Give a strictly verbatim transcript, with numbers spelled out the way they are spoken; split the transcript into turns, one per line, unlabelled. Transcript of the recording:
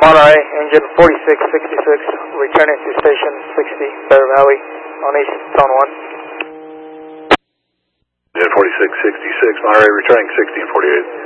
Monterey, engine forty-six sixty-six, returning to station sixty, Bear Valley, on East, zone one.
Engine forty-six sixty-six, Monterey, returning sixty and forty-eight.